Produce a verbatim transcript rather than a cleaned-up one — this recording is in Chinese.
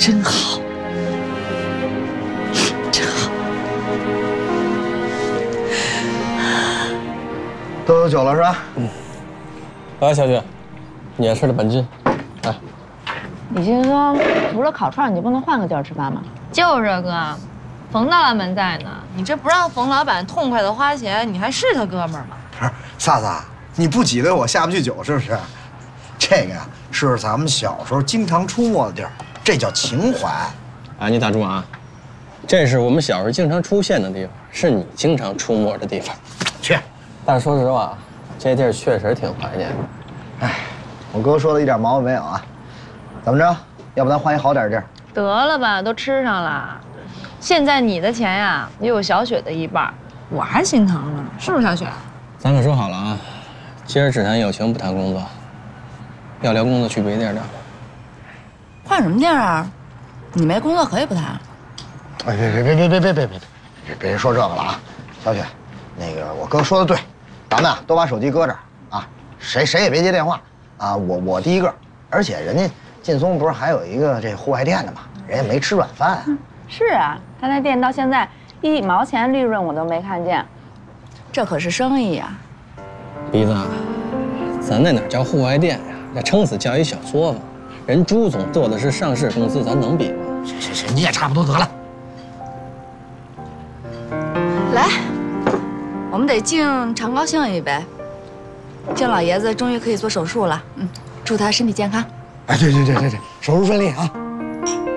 真好，真好。 都有酒了是吧？ 嗯。来，小雪，你也吃的本劲，来。 李先生，除了烤串，你不能换个地儿吃饭吗？ 就是哥，冯大老板在呢，你这不让冯老板痛快的花钱，你还是他哥们儿吗？ 不是，萨萨，你不挤兑我下不去酒是不是？这个呀，是咱们小时候经常出没的地儿，这叫情怀。 哎，你打住啊！这是我们小时候经常出现的地方，是你经常出没的地方。 去。 但是说实话，这地儿确实挺怀念的。 哎，我哥说的一点毛病没有啊。怎么着？要不咱换一好点地儿？ 得了吧，都吃上了。现在你的钱呀，也有小雪的一半，我还心疼呢，是不是小雪？ 咱可说好了啊，今儿只谈友情，不谈工作。要聊工作，去别地儿聊。 换什么地儿啊？你没工作可以不谈。 哎，别别别别别别别别别别说这个了啊！小雪，那个我哥说的对，咱们啊都把手机搁这儿啊，谁谁也别接电话啊！我我第一个，而且人家劲松不是还有一个这户外店的吗？人家没吃软饭啊。 是啊，他那店到现在一毛钱利润我都没看见，这可是生意呀。 鼻子，咱那哪叫户外店呀？那撑死叫一小作坊。人朱总做的是上市公司，咱能比吗？ 行行行，你也差不多得了。 来，我们得敬常高兴一杯。郑老爷子终于可以做手术了，嗯，祝他身体健康。 哎，对对对对对，手术顺利啊！